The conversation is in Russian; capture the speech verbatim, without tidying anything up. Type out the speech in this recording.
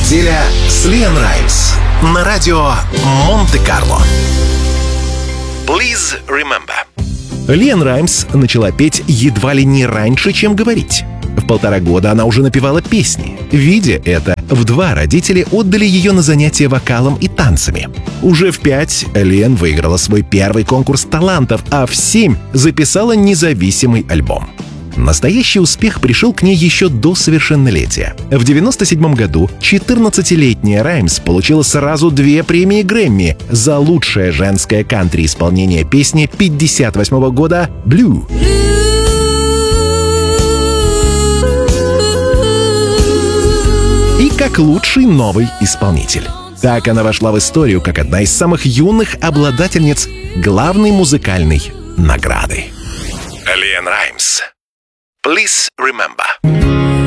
Неделя с Лиан Раймс на радио Монте-Карло. Please remember. Лиан Раймс начала петь едва ли не раньше, чем говорить. В полтора года она уже напевала песни. Видя это, в два родители отдали ее на занятия вокалом и танцами. Уже в пять Лиан выиграла свой первый конкурс талантов, а в семь записала независимый альбом. Настоящий успех пришел к ней еще до совершеннолетия. В девяносто седьмом году четырнадцатилетняя Раймс получила сразу две премии Грэмми за лучшее женское кантри-исполнение песни пятьдесят восьмого года «Blue». И как лучший новый исполнитель. Так она вошла в историю как одна из самых юных обладательниц главной музыкальной награды. Лиан Раймс. Please remember.